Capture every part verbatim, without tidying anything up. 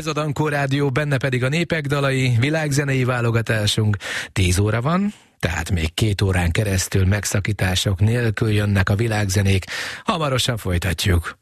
Ez a Dankó Rádió, benne pedig a népek dalai, világzenei válogatásunk. Tíz óra van, tehát még két órán keresztül megszakítások nélkül jönnek a világzenék. Hamarosan folytatjuk.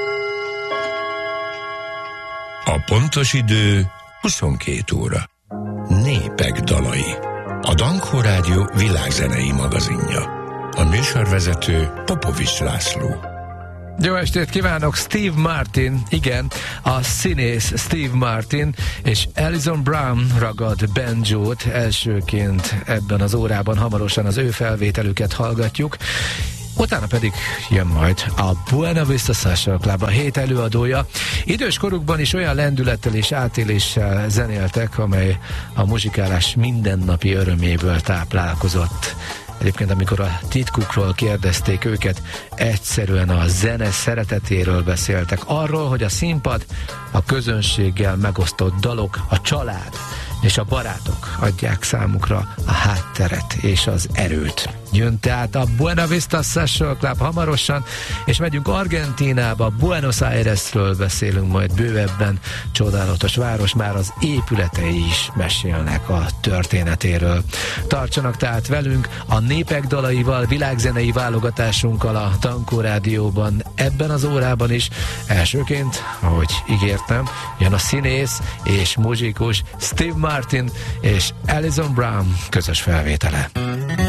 A pontos idő huszonkét óra. Népek dalai. A Dankó Rádió világzenei magazinja. A műsorvezető Popovics László. Jó estét kívánok! Steve Martin, igen, a színész Steve Martin és Alison Brown ragad banjót elsőként ebben az órában, hamarosan az ő felvételüket hallgatjuk. Utána pedig jön majd a Buena Vista Social Club, a hét előadója. Idős korukban is olyan lendülettel és átéléssel zenéltek, amely a muzsikálás mindennapi öröméből táplálkozott. Egyébként, amikor a titkukról kérdezték őket, egyszerűen a zene szeretetéről beszéltek. Arról, hogy a színpad, a közönséggel megosztott dalok, a család és a barátok adják számukra a hátteret és az erőt. Jön tehát a Buena Vista Social Club hamarosan, és megyünk Argentínába, Buenos Airesről beszélünk majd bővebben. Csodálatos város, már az épületei is mesélnek a történetéről. Tartsanak tehát velünk a népek dalaival, világzenei válogatásunkkal a Dankó Rádióban ebben az órában is. Elsőként, ahogy ígértem, jön a színész és muzsikus Steve Martin és Alison Brown közös felvétele.